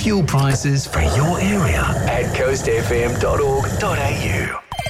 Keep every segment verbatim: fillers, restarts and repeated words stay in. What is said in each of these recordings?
fuel prices for your area at coast f m dot org dot a u.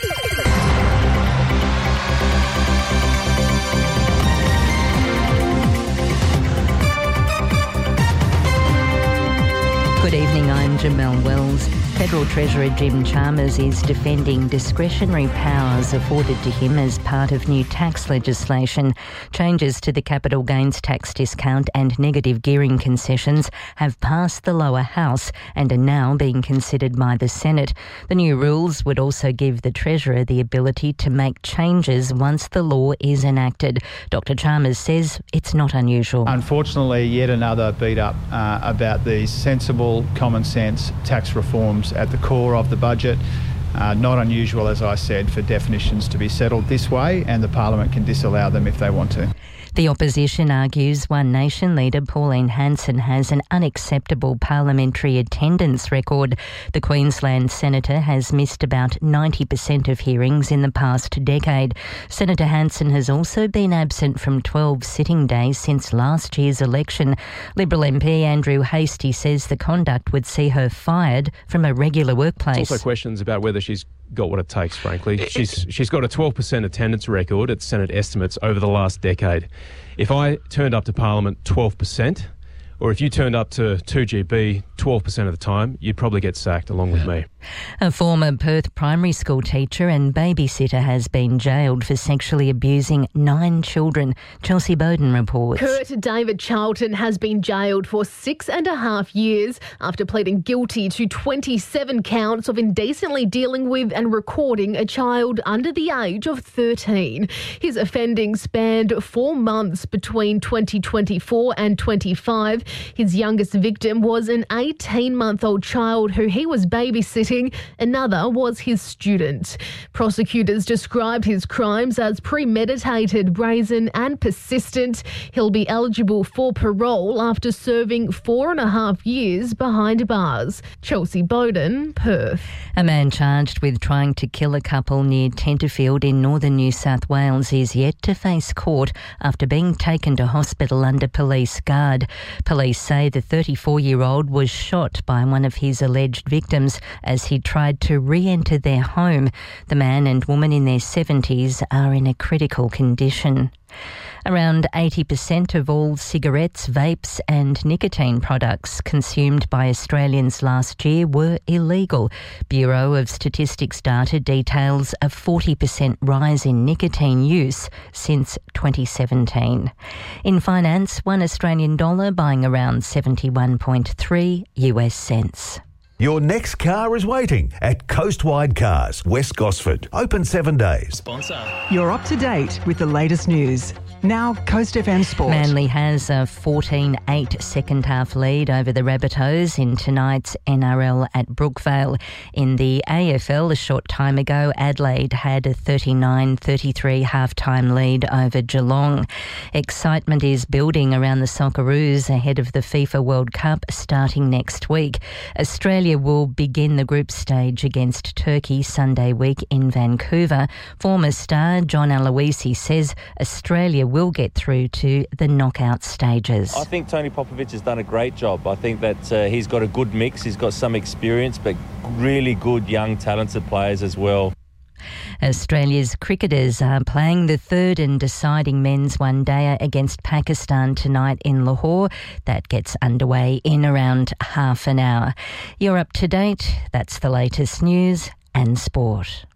Good evening, I'm Jamelle Wells. Federal Treasurer Jim Chalmers is defending discretionary powers afforded to him as part of new tax legislation. Changes to the capital gains tax discount and negative gearing concessions have passed the lower house and are now being considered by the Senate. The new rules would also give the Treasurer the ability to make changes once the law is enacted. Doctor Chalmers says it's not unusual. Unfortunately, yet another beat up uh, about these sensible, common sense tax reforms at the core of the budget. Uh, not unusual, as I said, for definitions to be settled this way, and the Parliament can disallow them if they want to. The opposition argues One Nation leader Pauline Hanson has an unacceptable parliamentary attendance record. The Queensland senator has missed about ninety percent of hearings in the past decade. Senator Hanson has also been absent from twelve sitting days since last year's election. Liberal M P Andrew Hastie says the conduct would see her fired from a regular workplace. There's also questions about whether she's got what it takes, frankly. She's she's got a twelve percent attendance record at Senate estimates over the last decade. If I turned up to Parliament twelve percent, or if you turned up to two G B twelve percent of the time, you'd probably get sacked along with me. A former Perth primary school teacher and babysitter has been jailed for sexually abusing nine children. Chelsea Bowden reports. Kurt David Charlton has been jailed for six and a half years after pleading guilty to twenty-seven counts of indecently dealing with and recording a child under the age of thirteen. His offending spanned four months between twenty twenty-four and twenty-five. His youngest victim was an eighteen-month-old child who he was babysitting. Another was his student. Prosecutors described his crimes as premeditated, brazen and persistent. He'll be eligible for parole after serving four and a half years behind bars. Chelsea Bowden, Perth. A man charged with trying to kill a couple near Tenterfield in northern New South Wales is yet to face court after being taken to hospital under police guard. Police say the thirty-four-year-old was shot by one of his alleged victims as he tried to re-enter their home. The man and woman in their seventies are in a critical condition. Around eighty percent of all cigarettes, vapes and nicotine products consumed by Australians last year were illegal. Bureau of Statistics data details a forty percent rise in nicotine use since twenty seventeen. In finance, one Australian dollar buying around seventy-one point three U S cents. Your next car is waiting at Coastwide Cars, West Gosford. Open seven days. Sponsor. You're up to date with the latest news. Now, Coast F M Sport. Manly has a fourteen eight second-half lead over the Rabbitohs in tonight's N R L at Brookvale. In the A F L a short time ago, Adelaide had a thirty-nine thirty-three half-time lead over Geelong. Excitement is building around the Socceroos ahead of the FIFA World Cup starting next week. Australia will begin the group stage against Turkey Sunday week in Vancouver. Former star John Aloisi says Australia will get through to the knockout stages. I think Tony Popovich has done a great job. I think that uh, he's got a good mix. He's got some experience, but really good, young, talented players as well. Australia's cricketers are playing the third and deciding men's one-dayer against Pakistan tonight in Lahore. That gets underway in around half an hour. You're up to date. That's the latest news and sport.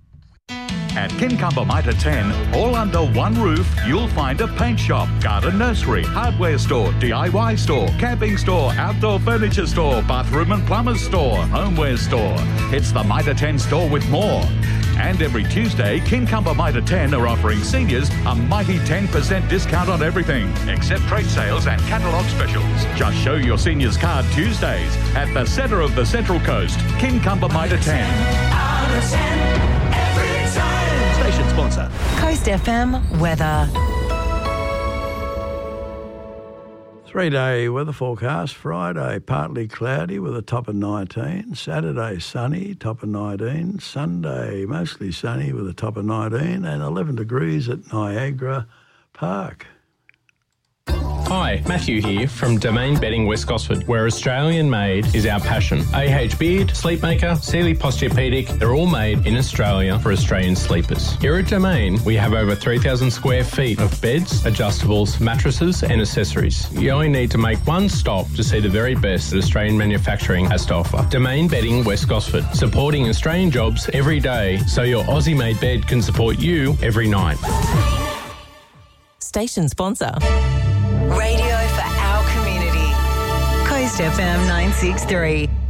At Kincumber Mitre ten, all under one roof, you'll find a paint shop, garden nursery, hardware store, D I Y store, camping store, outdoor furniture store, bathroom and plumber's store, homeware store. It's the Mitre ten store with more. And every Tuesday, Kincumber Mitre ten are offering seniors a mighty ten percent discount on everything, except trade sales and catalogue specials. Just show your seniors card Tuesdays at the centre of the Central Coast, Kincumber Mitre ten. Out of ten. Station sponsor. Coast F M weather. Three-day weather forecast. Friday, partly cloudy with a top of nineteen. Saturday, sunny, top of nineteen. Sunday, mostly sunny with a top of nineteen. And eleven degrees at Niagara Park. Hi, Matthew here from Domain Bedding West Gosford, where Australian made is our passion. A H Beard, Sleepmaker, Sealy Posturepedic, they're all made in Australia for Australian sleepers. Here at Domain, we have over three thousand square feet of beds, adjustables, mattresses and accessories. You only need to make one stop to see the very best that Australian manufacturing has to offer. Domain Bedding West Gosford, supporting Australian jobs every day so your Aussie-made bed can support you every night. Station sponsor. Radio for our community. Coast F M nine six three.